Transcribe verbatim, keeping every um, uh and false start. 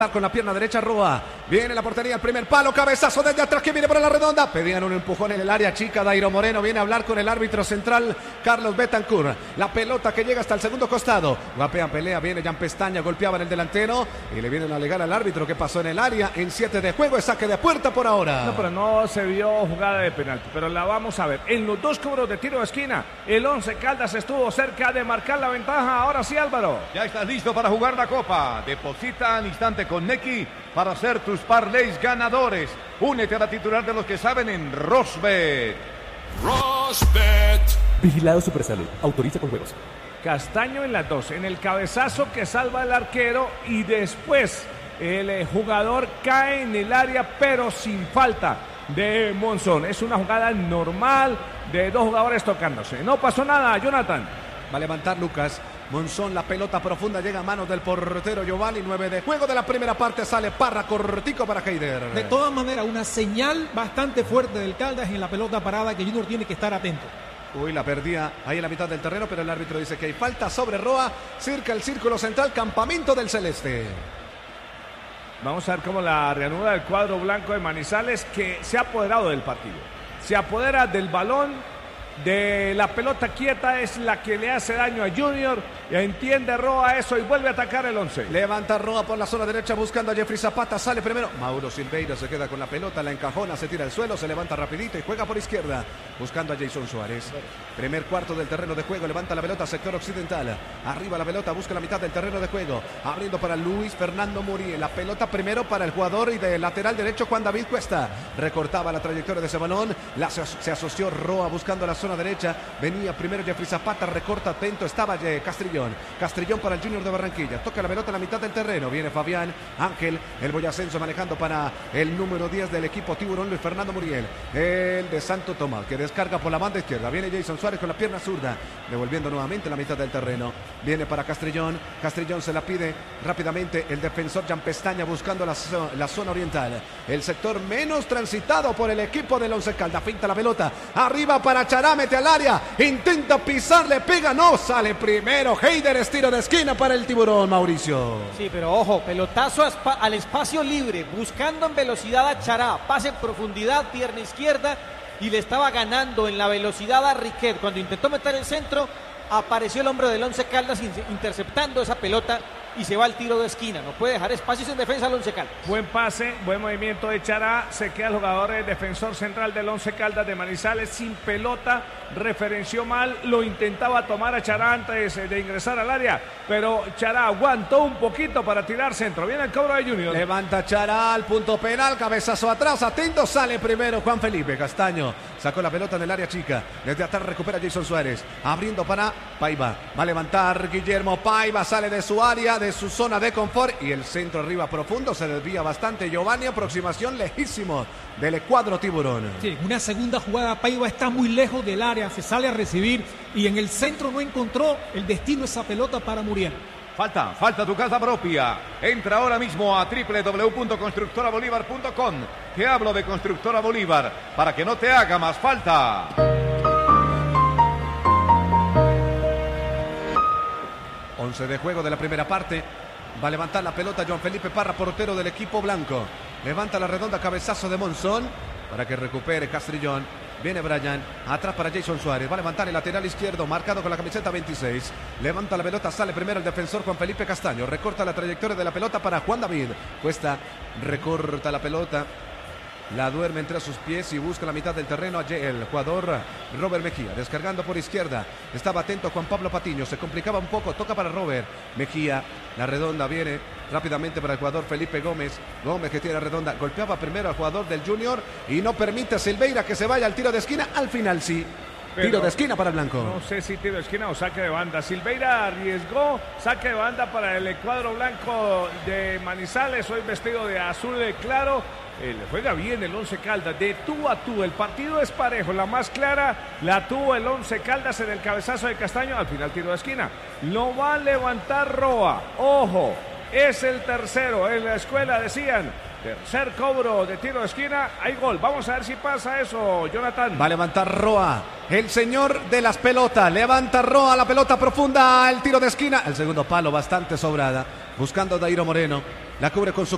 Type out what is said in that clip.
Con la pierna derecha Roa, viene la portería, el primer palo, cabezazo desde atrás que viene por la redonda, pedían un empujón en el área chica. Dairo Moreno viene a hablar con el árbitro central Carlos Betancourt, la pelota que llega hasta el segundo costado, guapean, pelea, viene Jan Pestaña, golpeaba en el delantero y le vienen a alegar al árbitro que pasó en el área. En siete de juego es saque de puerta por ahora. No, pero no se vio jugada de penalti, pero la vamos a ver. En los dos cobros de tiro de esquina, el Once Caldas estuvo cerca de marcar la ventaja. Ahora sí, Álvaro. Ya estás listo para jugar la Copa. Deposita al instante con Nequi para hacer tus parlays ganadores. Únete a la titular de los que saben en Rosbet. Rosbet. Vigilado Supersalud. Autoriza con juegos. Castaño en las dos, en el cabezazo que salva el arquero y después el eh, jugador cae en el área pero sin falta de Monzón. Es una jugada normal de dos jugadores tocándose. No pasó nada, Jonathan. Va a levantar Lucas Monzón, la pelota profunda llega a manos del portero Giovanni. Nueve de juego de la primera parte, sale Parra, cortico para Heider. De todas maneras, una señal bastante fuerte del Caldas en la pelota parada que Junior tiene que estar atento. Uy, la perdía ahí en la mitad del terreno, pero el árbitro dice que hay falta sobre Roa, cerca el círculo central, campamento del Celeste. Vamos a ver cómo la reanuda el cuadro blanco de Manizales, que se ha apoderado del partido. Se apodera del balón, de la pelota quieta, es la que le hace daño a Junior. Y entiende Roa eso y vuelve a atacar el Once. Levanta Roa por la zona derecha buscando a Jeffrey Zapata, sale primero. Mauro Silveira se queda con la pelota, la encajona, se tira al suelo, se levanta rapidito y juega por izquierda buscando a Jason Suárez. Primer cuarto del terreno de juego, levanta la pelota sector occidental. Arriba la pelota, busca la mitad del terreno de juego. Abriendo para Luis Fernando Muriel. La pelota primero para el jugador y de lateral derecho Juan David Cuesta. Recortaba la trayectoria de ese balón. La, se asoció Roa buscando la zona derecha. Venía primero Jeffrey Zapata, recorta atento, estaba Castrillón. Castrillón para el Junior de Barranquilla. Toca la pelota en la mitad del terreno. Viene Fabián Ángel, el boyacense manejando para el número diez del equipo Tiburón, Luis Fernando Muriel. El de Santo Tomás, que descarga por la banda izquierda. Viene Jason Suárez con la pierna zurda, devolviendo nuevamente la mitad del terreno. Viene para Castrillón. Castrillón se la pide rápidamente el defensor Jan Pestaña buscando la, la zona oriental. El sector menos transitado por el equipo del Once Caldas. Finta la pelota. Arriba para Chará, mete al área. Intenta pisar, le pega, no, sale primero. Heider, tiro de esquina para el Tiburón, Mauricio. Sí, pero ojo, pelotazo al espacio libre, buscando en velocidad a Chará, pase en profundidad, pierna izquierda, y le estaba ganando en la velocidad a Riquet. Cuando intentó meter el centro, apareció el hombre del Once Caldas interceptando esa pelota y se va al tiro de esquina. No puede dejar espacios en defensa al Once Caldas. Buen pase, buen movimiento de Chará. Se queda el jugador el defensor central del Once Caldas de Manizales sin pelota. Referenció mal, lo intentaba tomar a Chará antes de ingresar al área, pero Chará aguantó un poquito para tirar centro. Viene el cobro de Junior. Levanta Chará al punto penal, cabezazo atrás, atento, sale primero Juan Felipe Castaño. Sacó la pelota en el área chica. Desde atrás recupera Jason Suárez. Abriendo para Paiva. Va a levantar Guillermo Paiva, sale de su área, de su zona de confort, y el centro arriba profundo, se desvía bastante Giovanni, aproximación lejísimo del cuadro Tiburón. Sí, una segunda jugada, Paiva está muy lejos del área, se sale a recibir y en el centro no encontró el destino esa pelota para Muriel. Falta, falta tu casa propia. Entra ahora mismo a doble u doble u doble u punto constructora bolívar punto com. Te hablo de Constructora Bolívar para que no te haga más falta. once de juego de la primera parte. Va a levantar la pelota Juan Felipe Parra, portero del equipo blanco. Levanta la redonda, cabezazo de Monzón para que recupere Castrillón. Viene Brian, atrás para Jason Suárez. Va a levantar el lateral izquierdo, marcado con la camiseta veintiséis. Levanta la pelota, sale primero el defensor Juan Felipe Castaño. Recorta la trayectoria de la pelota para Juan David. Cuesta, recorta la pelota. La duerme entre sus pies y busca la mitad del terreno. El jugador Robert Mejía, descargando por izquierda. Estaba atento Juan Pablo Patiño, se complicaba un poco, toca para Robert Mejía. La redonda viene rápidamente para el jugador Felipe Gómez. Gómez que tiene la redonda, golpeaba primero al jugador del Junior y no permite a Silveira que se vaya al tiro de esquina. Al final sí. Pero tiro de esquina para el blanco. No sé si tiro de esquina o saque de banda. Silveira arriesgó saque de banda para el cuadro blanco de Manizales, hoy vestido de azul de claro. Eh, le juega bien el Once Caldas, de tú a tú, el partido es parejo, la más clara la tuvo el Once Caldas en el cabezazo de Castaño, al final tiro de esquina, lo va a levantar Roa, ojo, es el tercero, en la escuela decían, tercer cobro de tiro de esquina, hay gol, vamos a ver si pasa eso, Jonathan. Va a levantar Roa, el señor de las pelotas, levanta Roa, la pelota profunda, el tiro de esquina, el segundo palo bastante sobrada, buscando a Dairo Moreno, la cubre con su